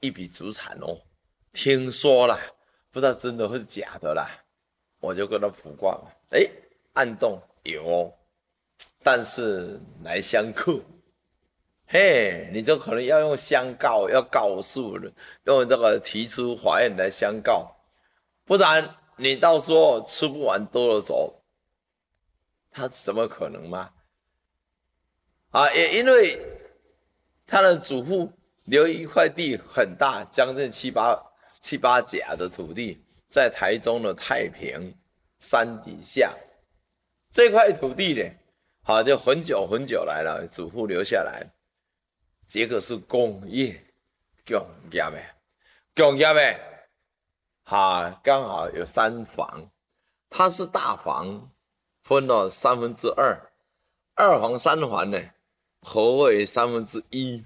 一笔祖产哦，听说啦，不知道真的或是假的啦。我就跟他卜卦，哎，暗动有哦，但是来相克。嘿，你就可能要用相告，要告诉人，用这个提出法院来相告，不然你到时候吃不完兜着走，他怎么可能嘛？啊，也因为他的祖父留一块地很大，将近七八甲的土地，在台中的太平山底下，这块土地呢，好就很久很久来了，祖父留下来，结果是工业工业的，工业的，刚好有3房，它是大房，分了2/3，2房3环呢，合为1/3。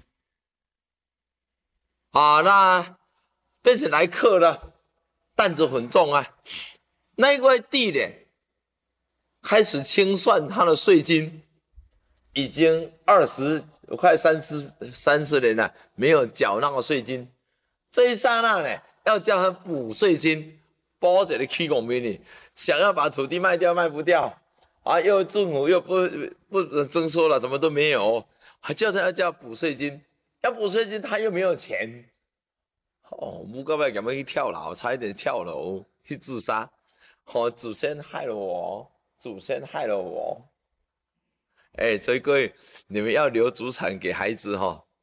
那变成来客了，担子很重啊。那一块地呢，开始清算他的税金，已经快30年了，没有缴那个税金。这一刹那呢，要叫他补税金，包着的起公民呢，想要把土地卖掉卖不掉啊，又政府又不征收了，怎么都没有，还叫他要叫补税金，要补税金他又没有钱。母狗要怎么去跳楼，差一点跳楼去自杀。祖先害了我，祖先害了我。所以各位，你们要留祖产给孩子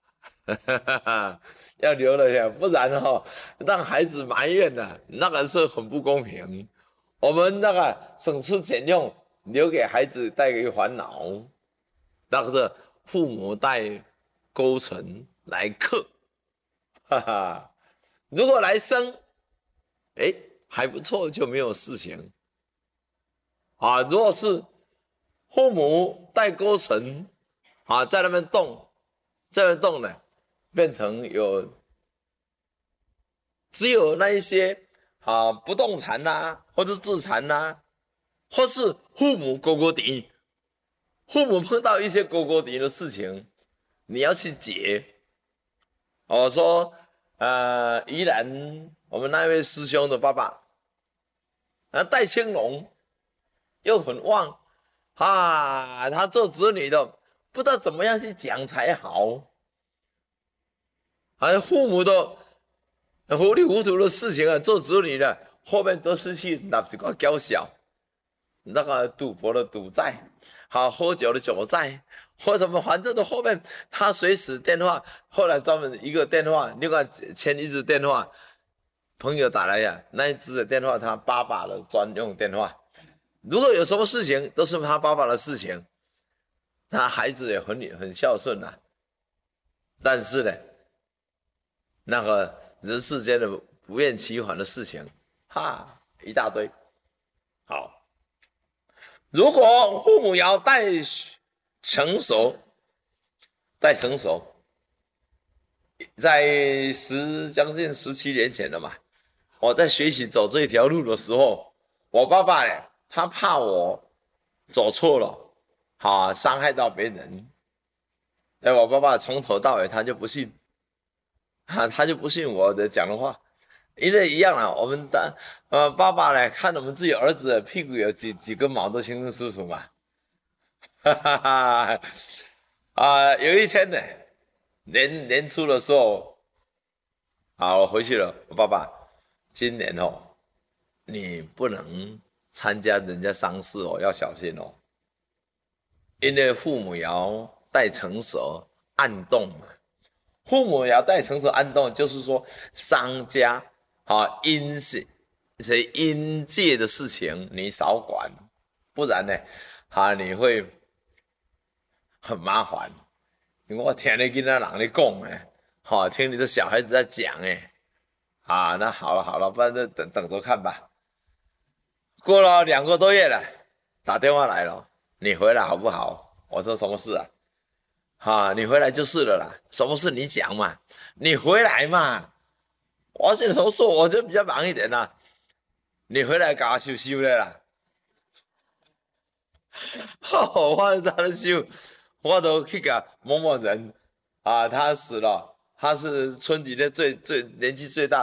要留了呀，不然让孩子埋怨了，那个是很不公平。我们那个省吃俭用，留给孩子带给烦恼，那个是父母带勾陈来克，如果来生，还不错，就没有事情如果是父母带勾陈在那边动，呢，变成只有那一些不动产或者自残或是父母勾勾底，父母碰到一些勾勾底的事情，你要去解。我说宜兰我们那位师兄的爸爸戴青龙又很旺他做子女的不知道怎么样去讲才好父母的糊里糊涂的事情做子女的后面都是去拿这个娇小，那个赌博的赌债喝酒的酒债或什么，反正的后面他随时电话，后来专门一个电话，另外牵一支电话，朋友打来那一支的电话他爸爸的专用电话，如果有什么事情都是他爸爸的事情，他孩子也很孝顺但是呢，那个人世间的不厌其烦的事情一大堆。好，如果父母要成熟，在将近17年前了嘛，我在学习走这条路的时候，我爸爸呢，他怕我走错了，伤害到别人。我爸爸从头到尾他就不信，他就不信我的讲的话，因为一样我们的爸爸呢，看我们自己儿子屁股有几根毛都清清楚楚嘛，有一天呢，年初的时候我回去了，我爸爸，今年你不能参加人家丧事要小心因为父母爻带成熟暗动嘛，父母爻带成熟暗动，就是说商家阴界的事情你少管，不然呢你会很麻烦。因为我听你跟那人在讲听你的小孩子在讲那好了，不然就等着看吧。过了2个多月了，打电话来了，你回来好不好？我说什么事你回来就是了啦，什么事你讲嘛，你回来嘛。我现在什么事我就比较忙一点啦，你回来搞修修的啦。我在修，我都去给某某人他死了他是村里面最年纪最大